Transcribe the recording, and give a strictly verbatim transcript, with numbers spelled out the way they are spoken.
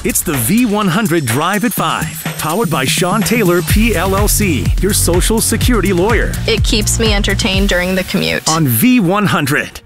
It's the V one hundred Drive at five, powered by Sean Taylor P L L C, your Social Security lawyer. It keeps me entertained during the commute. On V one hundred.